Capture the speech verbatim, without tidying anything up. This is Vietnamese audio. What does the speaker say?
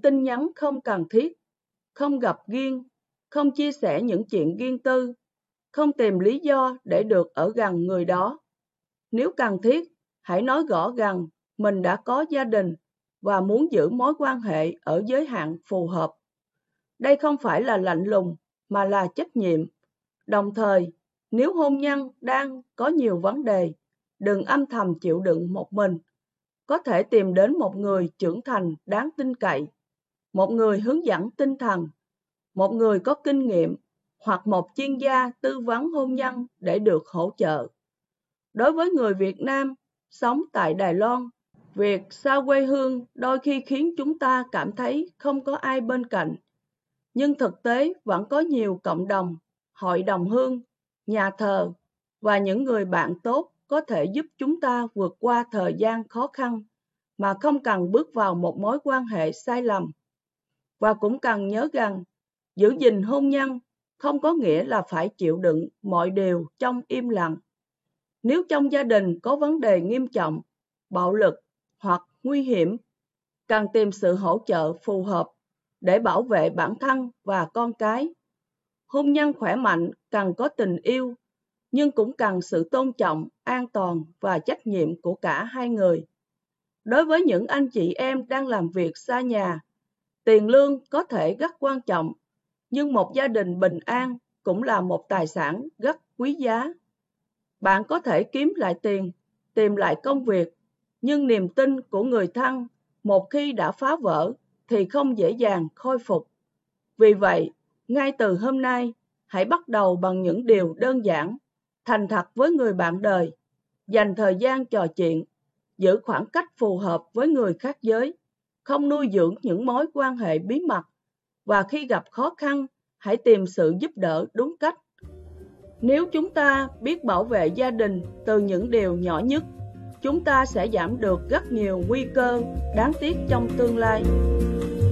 tin nhắn không cần thiết, không gặp riêng, không chia sẻ những chuyện riêng tư, không tìm lý do để được ở gần người đó. Nếu cần thiết, hãy nói rõ rằng mình đã có gia đình và muốn giữ mối quan hệ ở giới hạn phù hợp. Đây không phải là lạnh lùng mà là trách nhiệm. Đồng thời, nếu hôn nhân đang có nhiều vấn đề, đừng âm thầm chịu đựng một mình. Có thể tìm đến một người trưởng thành đáng tin cậy, một người hướng dẫn tinh thần, một người có kinh nghiệm hoặc một chuyên gia tư vấn hôn nhân để được hỗ trợ. Đối với người Việt Nam sống tại Đài Loan, việc xa quê hương đôi khi khiến chúng ta cảm thấy không có ai bên cạnh. Nhưng thực tế vẫn có nhiều cộng đồng, hội đồng hương, nhà thờ và những người bạn tốt có thể giúp chúng ta vượt qua thời gian khó khăn mà không cần bước vào một mối quan hệ sai lầm. Và cũng cần nhớ rằng, giữ gìn hôn nhân không có nghĩa là phải chịu đựng mọi điều trong im lặng. Nếu trong gia đình có vấn đề nghiêm trọng, bạo lực hoặc nguy hiểm, cần tìm sự hỗ trợ phù hợp để bảo vệ bản thân và con cái. Hôn nhân khỏe mạnh cần có tình yêu, nhưng cũng cần sự tôn trọng, an toàn và trách nhiệm của cả hai người. Đối với những anh chị em đang làm việc xa nhà, tiền lương có thể rất quan trọng, nhưng một gia đình bình an cũng là một tài sản rất quý giá. Bạn có thể kiếm lại tiền, tìm lại công việc, nhưng niềm tin của người thân một khi đã phá vỡ thì không dễ dàng khôi phục. Vì vậy, ngay từ hôm nay, hãy bắt đầu bằng những điều đơn giản, thành thật với người bạn đời, dành thời gian trò chuyện, giữ khoảng cách phù hợp với người khác giới, không nuôi dưỡng những mối quan hệ bí mật, và khi gặp khó khăn, hãy tìm sự giúp đỡ đúng cách. Nếu chúng ta biết bảo vệ gia đình từ những điều nhỏ nhất, chúng ta sẽ giảm được rất nhiều nguy cơ đáng tiếc trong tương lai.